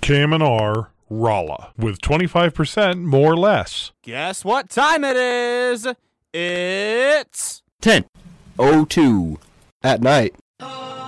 KMNR Rolla with 25% more or less. Guess what time it is? It's 10:02 at night.